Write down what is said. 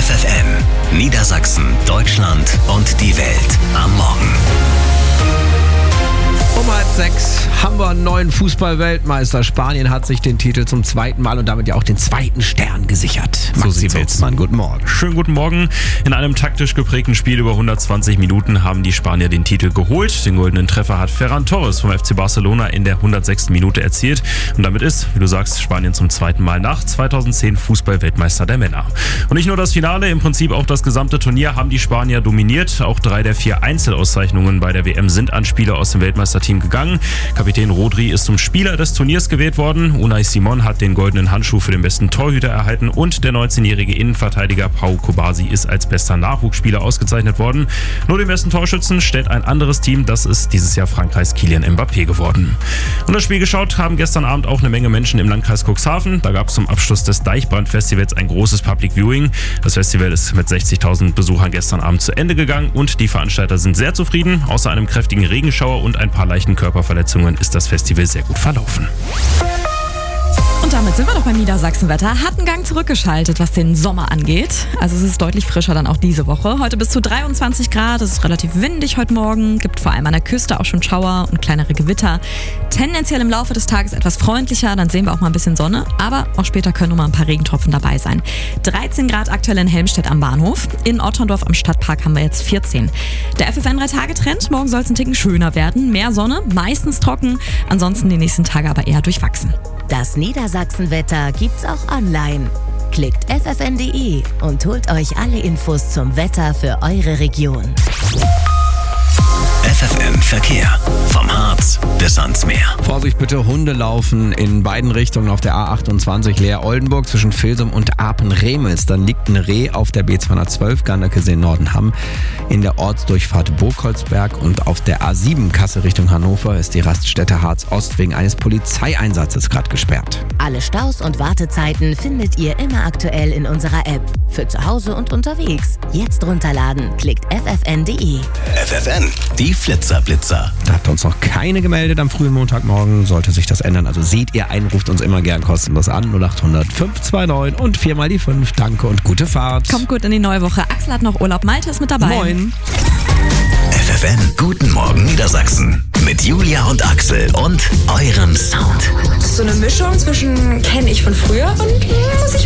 FFN, Niedersachsen, Deutschland und die Welt am Morgen. Um 5:30 haben wir einen neuen Fußball-Weltmeister. Spanien hat sich den Titel zum zweiten Mal und damit ja auch den zweiten Stern gesichert. Maxi Wilsmann, guten Morgen. Schönen guten Morgen. In einem taktisch geprägten Spiel über 120 Minuten haben die Spanier den Titel geholt. Den goldenen Treffer hat Ferran Torres vom FC Barcelona in der 106. Minute erzielt. Und damit ist, wie du sagst, Spanien zum zweiten Mal nach 2010 Fußball-Weltmeister der Männer. Und nicht nur das Finale, im Prinzip auch das gesamte Turnier haben die Spanier dominiert. Auch 3 der 4 Einzelauszeichnungen bei der WM sind an Spieler aus dem Weltmeisterteam gegangen. Kapitän Rodri ist zum Spieler des Turniers gewählt worden. Unai Simon hat den goldenen Handschuh für den besten Torhüter erhalten und der 19-jährige Innenverteidiger Pau Kobasi ist als bester Nachwuchsspieler ausgezeichnet worden. Nur den besten Torschützen stellt ein anderes Team, das ist dieses Jahr Frankreichs Kylian Mbappé geworden. Und das Spiel geschaut haben gestern Abend auch eine Menge Menschen im Landkreis Cuxhaven. Da gab es zum Abschluss des Deichbrand-Festivals ein großes Public Viewing. Das Festival ist mit 60.000 Besuchern gestern Abend zu Ende gegangen und die Veranstalter sind sehr zufrieden. Außer einem kräftigen Regenschauer und ein paar leichten Körperverletzungen ist das Festival sehr gut verlaufen. Und damit sind wir doch beim Niedersachsenwetter. Hat einen Gang zurückgeschaltet, was den Sommer angeht. Also es ist deutlich frischer dann auch diese Woche. Heute bis zu 23 Grad. Es ist relativ windig heute Morgen. Gibt vor allem an der Küste auch schon Schauer und kleinere Gewitter. Tendenziell im Laufe des Tages etwas freundlicher. Dann sehen wir auch mal ein bisschen Sonne. Aber auch später können noch mal ein paar Regentropfen dabei sein. 13 Grad aktuell in Helmstedt am Bahnhof. In Otterndorf am Stadtpark haben wir jetzt 14. Der FFN 3-Tage-Trend. Morgen soll es einen Ticken schöner werden. Mehr Sonne, meistens trocken. Ansonsten die nächsten Tage aber eher durchwachsen. Das Niedersachsenwetter gibt's auch online. Klickt ffn.de und holt euch alle Infos zum Wetter für eure Region. FFN Verkehr. Vom Harz bis ans Meer. Vorsicht bitte, Hunde laufen in beiden Richtungen auf der A28 Leer-Oldenburg zwischen Vilsum und Apen-Remels. Dann liegt ein Reh auf der B212 Garnakesee-Nordenham. In der Ortsdurchfahrt Burgholzberg und auf der A7 Kassel Richtung Hannover ist die Raststätte Harz-Ost wegen eines Polizeieinsatzes gerade gesperrt. Alle Staus und Wartezeiten findet ihr immer aktuell in unserer App. Für zu Hause und unterwegs. Jetzt runterladen. Klickt ffn.de. FFN, die Flitzerblitzer. Da habt ihr uns noch keine gemeldet am frühen Montagmorgen. Sollte sich das ändern, also seht ihr ein, ruft uns immer gern kostenlos an. 0800 529 und 4 die 5. Danke und gute Fahrt. Kommt gut in die neue Woche. Axel hat noch Urlaub. Malte ist mit dabei. Moin. FFN, guten Morgen Niedersachsen. Mit Julia und Axel und eurem Sound. So eine Mischung zwischen kenne ich von früher und muss ich